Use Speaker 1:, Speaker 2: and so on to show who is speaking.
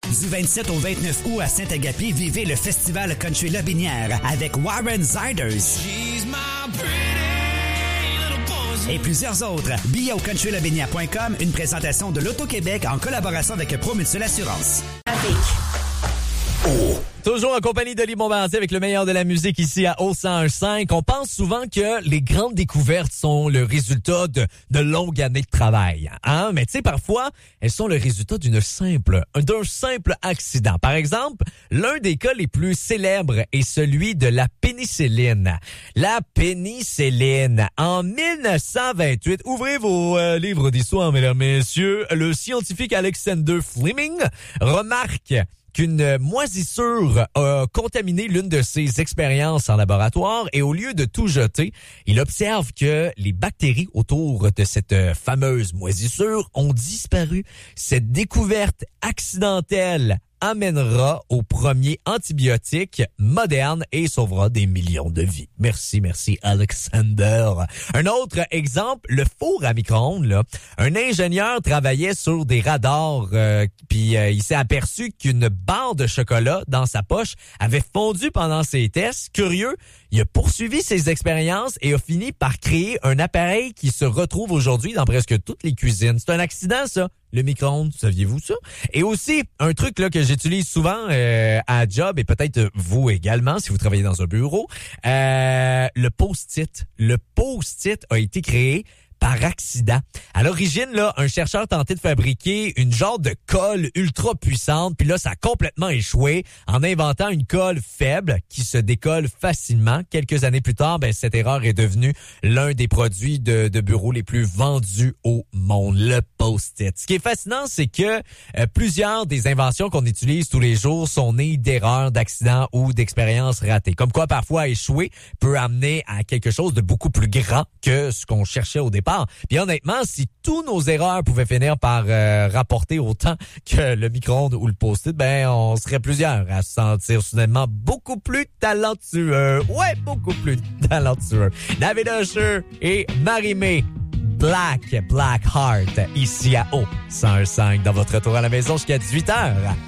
Speaker 1: Du 27 au 29 août à Saint-Agapi, vivez le Festival Country Lobinière avec Warren Ziders et plusieurs autres. Billets au countrylobinière.com, une présentation de l'Auto-Québec en collaboration avec Promutuelle Assurance.
Speaker 2: Toujours en compagnie d'Oli Bombardier avec le meilleur de la musique ici à O101.5. On pense souvent que les grandes découvertes sont le résultat de longues années de travail. Hein? Mais tu sais, parfois, elles sont le résultat d'un simple accident. Par exemple, l'un des cas les plus célèbres est celui de la pénicilline. La pénicilline. En 1928, ouvrez vos livres d'histoire, mesdames et messieurs, le scientifique Alexander Fleming remarque qu'une moisissure a contaminé l'une de ses expériences en laboratoire et au lieu de tout jeter, il observe que les bactéries autour de cette fameuse moisissure ont disparu. Cette découverte accidentelle amènera au premier antibiotique moderne et sauvera des millions de vies. Merci Alexander. Un autre exemple, le four à micro-ondes. Là. Un ingénieur travaillait sur des radars, puis il s'est aperçu qu'une barre de chocolat dans sa poche avait fondu pendant ses tests. Curieux, il a poursuivi ses expériences et a fini par créer un appareil qui se retrouve aujourd'hui dans presque toutes les cuisines. C'est un accident, ça. Le micro-ondes, saviez-vous ça? Et aussi, un truc là que j'utilise souvent à job, et peut-être vous également, si vous travaillez dans un bureau, le post-it. Le post-it a été créé par accident. À l'origine, là, un chercheur tentait de fabriquer une genre de colle ultra puissante, puis là, ça a complètement échoué en inventant une colle faible qui se décolle facilement. Quelques années plus tard, cette erreur est devenue l'un des produits de bureau les plus vendus au monde, le post-it. Ce qui est fascinant, c'est que plusieurs des inventions qu'on utilise tous les jours sont nées d'erreurs, d'accidents ou d'expériences ratées. Comme quoi, parfois, échouer peut amener à quelque chose de beaucoup plus grand que ce qu'on cherchait au départ. Puis honnêtement, si tous nos erreurs pouvaient finir par rapporter autant que le micro-ondes ou le post-it, on serait plusieurs à se sentir soudainement beaucoup plus talentueux. Ouais, beaucoup plus talentueux. David Usher et Marie-Mé. Black Heart, ici à O101.5 dans votre retour à la maison jusqu'à 18h.